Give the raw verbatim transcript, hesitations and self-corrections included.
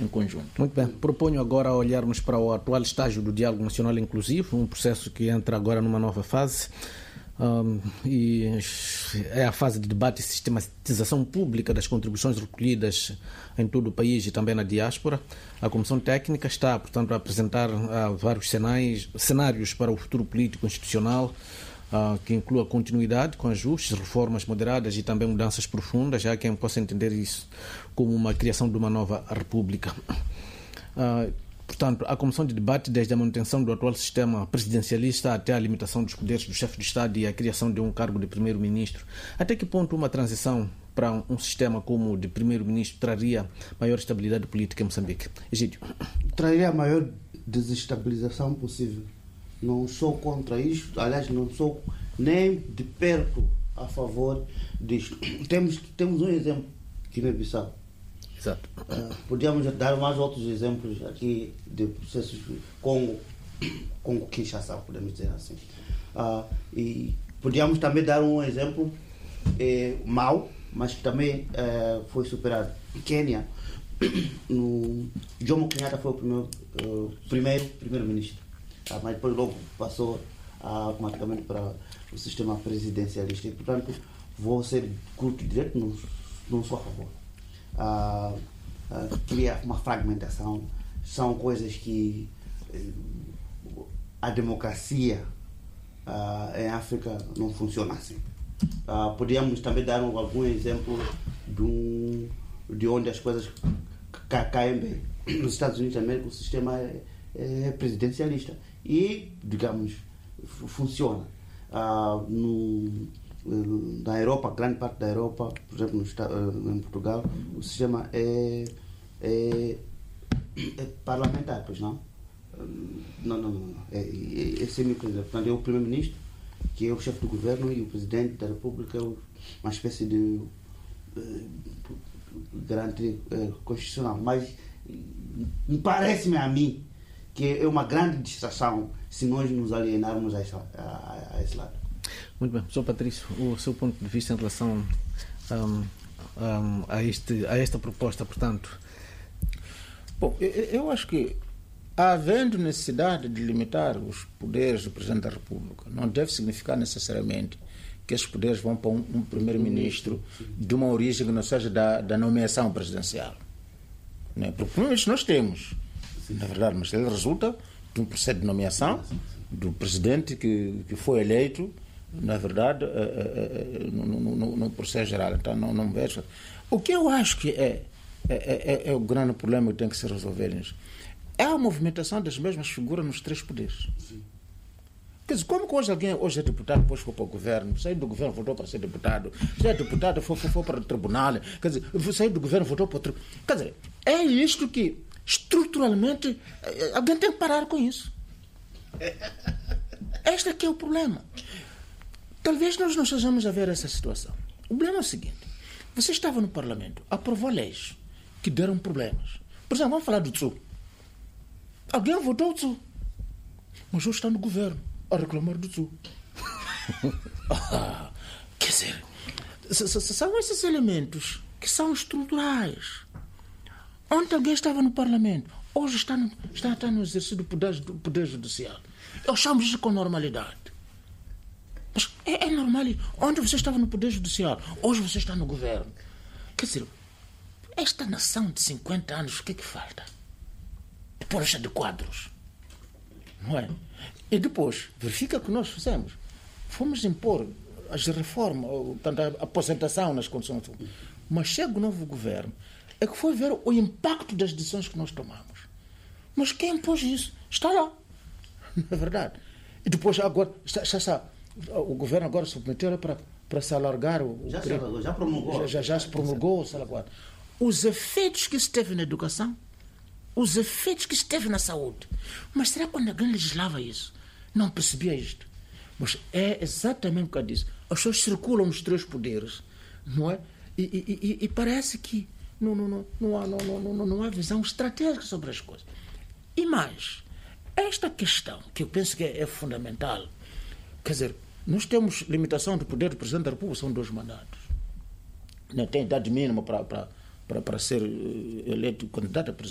em conjunto. Muito bem. Proponho agora olharmos para o atual estágio do Diálogo Nacional Inclusivo, um processo que entra agora numa nova fase. Um, e é a fase de debate e sistematização pública das contribuições recolhidas em todo o país e também na diáspora. A Comissão Técnica está, portanto, a apresentar uh, vários cenários, cenários para o futuro político institucional, uh, que inclui a continuidade com ajustes, reformas moderadas e também mudanças profundas, já quem possa entender isso como uma criação de uma nova república. Uh, Portanto, a comissão de debate, desde a manutenção do atual sistema presidencialista até a limitação dos poderes do chefe de Estado e a criação de um cargo de primeiro-ministro, até que ponto uma transição para um sistema como o de primeiro-ministro traria maior estabilidade política em Moçambique? Egídio. Traria a maior desestabilização possível. Não sou contra isto, aliás, não sou nem de perto a favor disto. Temos, temos um exemplo, Guiné-Bissau. Exato. Uh, podíamos dar mais outros exemplos aqui de processos Congo, Congo Kinshasa, podemos dizer assim. Uh, e podíamos também dar um exemplo eh, mau, mas que também eh, foi superado. Quênia, no, Jomo Kenyatta foi o primeiro, uh, primeiro primeiro-ministro, uh, mas depois logo passou uh, automaticamente para o sistema presidencialista. E, portanto, vou ser curto e direto, não, não sou a favor. Uh, uh, cria uma fragmentação, são coisas que uh, a democracia uh, em África não funciona assim. Uh, podíamos também dar um, algum exemplo de, um, de onde as coisas ca caem bem. Nos Estados Unidos também o sistema é, é presidencialista e, digamos, funciona. Uh, no, Na Europa, grande parte da Europa, por exemplo, no, em Portugal, o sistema é, é, é parlamentar, pois não? Não, não, não. É, é, é semi-presidencial. Portanto, é o primeiro-ministro, que é o chefe do governo, e o presidente da República é uma espécie de uh, garantia uh, constitucional. Mas me parece-me a mim que é uma grande distração se nós nos alienarmos a esse, a, a esse lado. Muito bem. Professor Patrício, o seu ponto de vista em relação um, um, a, este, a esta proposta, portanto? Bom, eu, eu acho que, havendo necessidade de limitar os poderes do Presidente da República, não deve significar necessariamente que esses poderes vão para um, um primeiro-ministro de uma origem que não seja da, da nomeação presidencial. Não é? Porque primeiro-ministro nós temos, na verdade, mas ele resulta de um processo de nomeação do presidente que, que foi eleito, na verdade, no, no, no, no processo geral. Então, não, não vejo. O que eu acho que é, é, é, é o grande problema que tem que se resolver nisso é a movimentação das mesmas figuras nos três poderes. Sim. Quer dizer, como que hoje alguém hoje é deputado, depois foi para o governo, saiu do governo, voltou para ser deputado, se é deputado, foi, foi, foi para o tribunal, quer dizer, saiu do governo, voltou para o tribunal. Quer dizer, é isto que, estruturalmente, alguém tem que parar com isso. Este aqui é o problema. Talvez nós não estejamos a ver essa situação. O problema é o seguinte: você estava no Parlamento, aprovou leis que deram problemas. Por exemplo, vamos falar do Tsu. Alguém votou o Tsu, mas hoje está no governo a reclamar do Tsu. ah, quer dizer, são esses elementos que são estruturais. Ontem alguém estava no Parlamento, hoje está no, está, está no exercício do poder, do poder judicial. Eu chamo isso com normalidade. Mas é, é normal. Ontem você estava no Poder Judicial, hoje você está no governo. Quer dizer, esta nação de cinquenta anos, o que é que falta? Depois de quadros. Não é? E depois, verifica o que nós fizemos. Fomos impor as reformas, tanto a aposentação nas condições. Mas chega o novo governo, é que foi ver o impacto das decisões que nós tomamos. Mas quem impôs isso? Está lá. Não é verdade? E depois, agora, está, está, está, o governo agora submeteu para, para se alargar o. Já, se, já promulgou. Já, já, já se promulgou. Se os efeitos que isso teve na educação, os efeitos que isso teve na saúde. Mas será que quando alguém legislava isso, não percebia isto? Mas é exatamente o que eu disse. As pessoas circulam nos três poderes, não é? E, e, e, e parece que não, não, não, não, há, não, não, não, não há visão estratégica sobre as coisas. E mais, esta questão, que eu penso que é, é fundamental, quer dizer, nós temos limitação do poder do Presidente da República, são dois mandatos. Não tem idade mínima para, para, para, para ser eleito candidato a presidente.